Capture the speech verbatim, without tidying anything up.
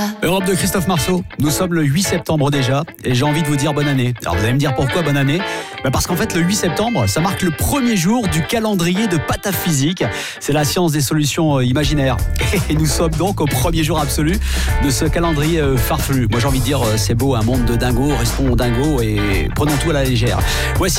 Europe de Christophe Marceau, nous sommes le huit septembre déjà et j'ai envie de vous dire bonne année. Alors vous allez me dire pourquoi bonne année ? Ben parce qu'en fait le huit septembre, ça marque le premier jour du calendrier de Pataphysique. C'est la science des solutions imaginaires. Et nous sommes donc au premier jour absolu de ce calendrier farfelu. Moi j'ai envie de dire c'est beau, un monde de dingos, restons dingos et prenons tout à la légère. Voici